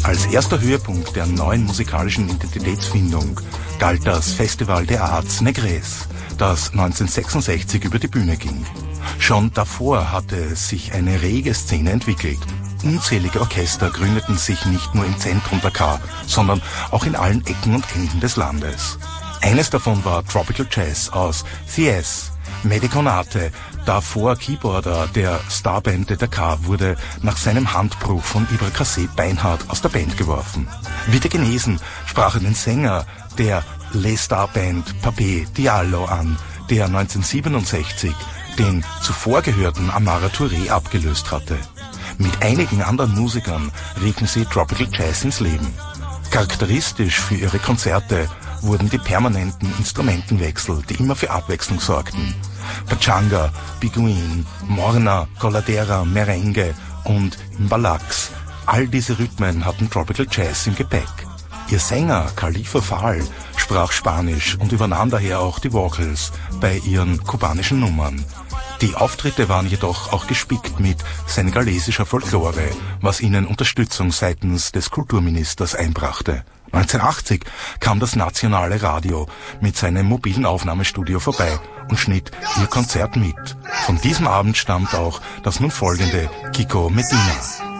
Als erster Höhepunkt der neuen musikalischen Identitätsfindung galt das Festival des Arts Negres, das 1966 über die Bühne ging. Schon davor hatte sich eine rege Szene entwickelt. Unzählige Orchester gründeten sich nicht nur im Zentrum Dakar, sondern auch in allen Ecken und Enden des Landes. Eines davon war Tropical Jazz aus Thiès. Mehdi Konate, davor Keyboarder der Starband de Dakar, wurde nach seinem Handbruch von Ibra Kassé beinhart aus der Band geworfen. Wieder genesen sprach er den Sänger der Les Starband Papé Diallo an, der 1967 den zuvor gehörten Amara Touré abgelöst hatte. Mit einigen anderen Musikern riefen sie Tropical Jazz ins Leben. Charakteristisch für ihre Konzerte wurden die permanenten Instrumentenwechsel, die immer für Abwechslung sorgten. Pachanga, Biguin, Morna, Coladera, Merengue und Mbalax. All diese Rhythmen hatten Tropical Jazz im Gepäck. Ihr Sänger Khalifa Fall sprach Spanisch und übernahm daher auch die Vocals bei ihren kubanischen Nummern. Die Auftritte waren jedoch auch gespickt mit senegalesischer Folklore, was ihnen Unterstützung seitens des Kulturministers einbrachte. 1980 kam das nationale Radio mit seinem mobilen Aufnahmestudio vorbei und schnitt ihr Konzert mit. Von diesem Abend stammt auch das nun folgende Kiko Medina.